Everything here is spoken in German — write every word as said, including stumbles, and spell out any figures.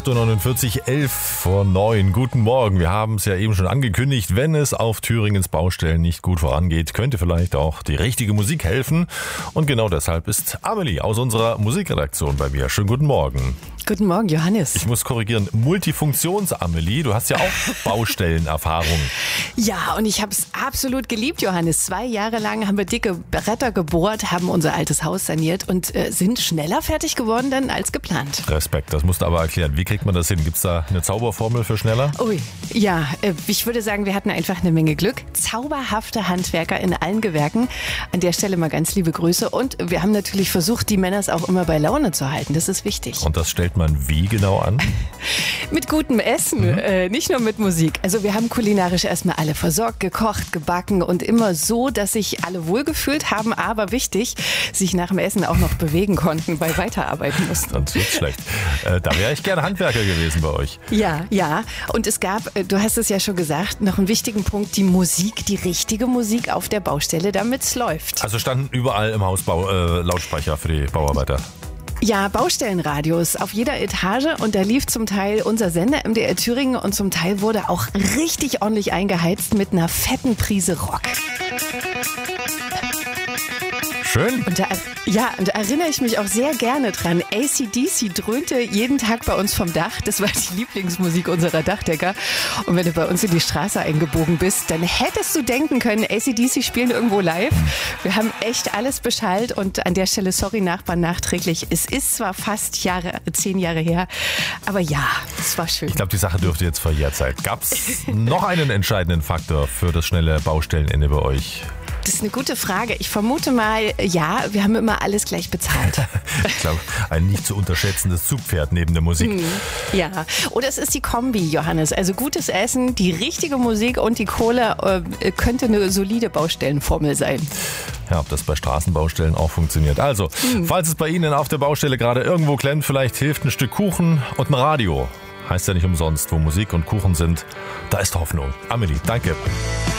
acht Uhr neunundvierzig, elf vor neun. Guten Morgen. Wir haben es ja eben schon angekündigt. Wenn es auf Thüringens Baustellen nicht gut vorangeht, könnte vielleicht auch die richtige Musik helfen. Und genau deshalb ist Amelie aus unserer Musikredaktion bei mir. Schönen guten Morgen. Guten Morgen, Johannes. Ich muss korrigieren, Multifunktions-Amelie. Du hast ja auch Baustellenerfahrung. Ja, und ich habe es absolut geliebt, Johannes. Zwei Jahre lang haben wir dicke Bretter gebohrt, haben unser altes Haus saniert und äh, sind schneller fertig geworden dann als geplant. Respekt, das musst du aber erklären. Wie kriegt man das hin? Gibt es da eine Zauberformel für schneller? Ui, ja, äh, ich würde sagen, wir hatten einfach eine Menge Glück. Zauberhafte Handwerker in allen Gewerken. An der Stelle mal ganz liebe Grüße. Und wir haben natürlich versucht, die Männers auch immer bei Laune zu halten. Das ist wichtig. Und das stellt man wie genau an? Mit gutem Essen, mhm. äh, nicht nur mit Musik. Also wir haben kulinarisch erstmal alle versorgt, gekocht, gebacken und immer so, dass sich alle wohlgefühlt haben, aber wichtig, sich nach dem Essen auch noch bewegen konnten, weil weiterarbeiten mussten. Dann wird's schlecht. Äh, da wäre ich gerne Handwerker gewesen bei euch. Ja, ja. Und es gab, du hast es ja schon gesagt, noch einen wichtigen Punkt, die Musik, die richtige Musik auf der Baustelle, damit es läuft. Also standen überall im Hausbau äh, Lautsprecher für die Bauarbeiter? Ja, Baustellenradios auf jeder Etage und da lief zum Teil unser Sender M D R Thüringen und zum Teil wurde auch richtig ordentlich eingeheizt mit einer fetten Prise Rock. Schön. Und da, ja, und da erinnere ich mich auch sehr gerne dran. A C D C dröhnte jeden Tag bei uns vom Dach. Das war die Lieblingsmusik unserer Dachdecker. Und wenn du bei uns in die Straße eingebogen bist, dann hättest du denken können, A C D C spielen irgendwo live. Wir haben echt alles beschallt und an der Stelle, sorry Nachbarn, nachträglich. Es ist zwar fast Jahre, zehn Jahre her, aber ja, es war schön. Ich glaube, die Sache dürfte jetzt verjährt sein. Gab es noch einen entscheidenden Faktor für das schnelle Baustellenende bei euch? Das ist eine gute Frage. Ich vermute mal, ja, wir haben immer alles gleich bezahlt. Ich glaube, ein nicht zu unterschätzendes Zugpferd neben der Musik. Hm, ja, oder es ist die Kombi, Johannes. Also gutes Essen, die richtige Musik und die Kohle äh, könnte eine solide Baustellenformel sein. Ja, ob das bei Straßenbaustellen auch funktioniert. Also, hm. falls es bei Ihnen auf der Baustelle gerade irgendwo klemmt, vielleicht hilft ein Stück Kuchen und ein Radio. Heißt ja nicht umsonst, wo Musik und Kuchen sind, da ist Hoffnung. Amelie, danke.